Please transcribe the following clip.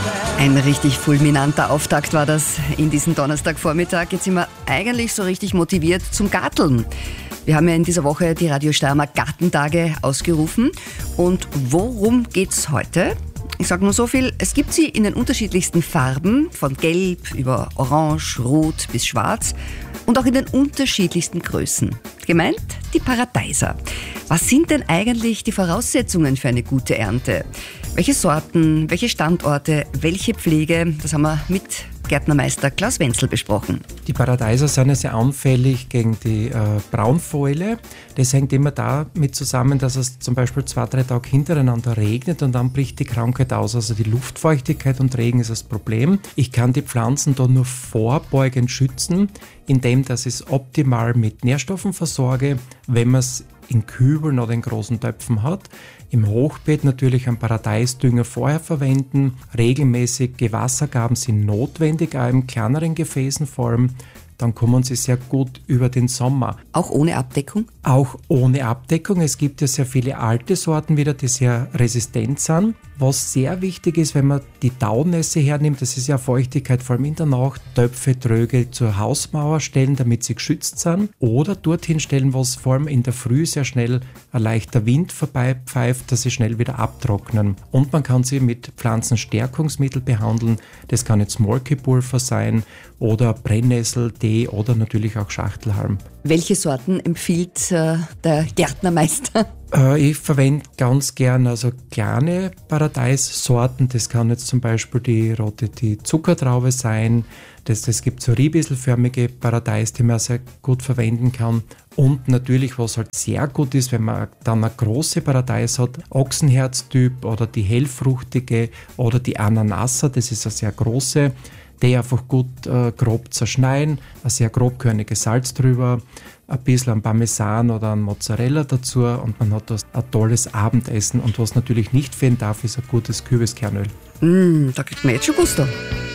Ein richtig fulminanter Auftakt war das in diesem Donnerstagvormittag. Jetzt sind wir eigentlich so richtig motiviert zum Garteln. Wir haben ja in dieser Woche die Radio Steiermark Gartentage ausgerufen. Und worum geht's heute? Ich sage nur so viel, es gibt sie in den unterschiedlichsten Farben, von gelb über orange, rot bis schwarz und auch in den unterschiedlichsten Größen. Gemeint die Paradeiser. Was sind denn eigentlich die Voraussetzungen für eine gute Ernte? Welche Sorten, welche Standorte, welche Pflege, das haben wir mit Gärtnermeister Klaus Wenzel besprochen. Die Paradeiser sind ja sehr anfällig gegen die Braunfäule. Das hängt immer damit zusammen, dass es zum Beispiel 2-3 Tage hintereinander regnet und dann bricht die Krankheit aus. Also die Luftfeuchtigkeit und Regen ist das Problem. Ich kann die Pflanzen da nur vorbeugend schützen, indem dass ich es optimal mit Nährstoffen versorge, wenn man es in Kübeln oder in großen Töpfen hat. Im Hochbeet natürlich einen Paradeisdünger vorher verwenden. Regelmäßige Wassergaben sind notwendig, auch in kleineren Gefäßen vor allem. Dann kommen sie sehr gut über den Sommer. Auch ohne Abdeckung? Auch ohne Abdeckung. Es gibt ja sehr viele alte Sorten wieder, die sehr resistent sind. Was sehr wichtig ist, wenn man die Daunässe hernimmt, das ist ja Feuchtigkeit, vor allem in der Nacht, Töpfe, Tröge zur Hausmauer stellen, damit sie geschützt sind. Oder dorthin stellen, wo es vor allem in der Früh sehr schnell ein leichter Wind vorbeipfeift, dass sie schnell wieder abtrocknen. Und man kann sie mit Pflanzenstärkungsmittel behandeln. Das kann jetzt Molkepulver sein oder Brennnessel, Tee oder natürlich auch Schachtelhalm. Welche Sorten empfiehlt der Gärtnermeister? Ich verwende ganz gern also kleine Paradeissorten. Das kann jetzt zum Beispiel die Zuckertraube sein. Das gibt so riebisselförmige Paradeis, die man sehr gut verwenden kann. Und natürlich, was halt sehr gut ist, wenn man dann eine große Paradeis hat, Ochsenherztyp oder die hellfruchtige oder die Ananasser, das ist eine sehr große, die einfach gut grob zerschneiden, ein sehr grobkörniges Salz drüber, ein bisschen an Parmesan oder an Mozzarella dazu und man hat das ein tolles Abendessen. Und was natürlich nicht fehlen darf, ist ein gutes Kürbiskernöl. Da kriegt man jetzt schon Gusto.